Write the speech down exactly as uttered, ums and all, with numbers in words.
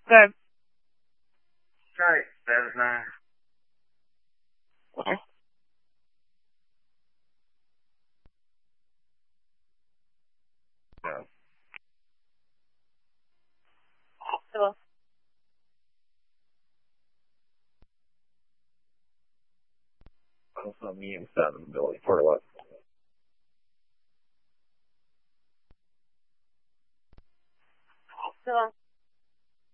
Good. Right, that's nice. Where? Yeah. Hello. Also, me and seven, Billy, for what?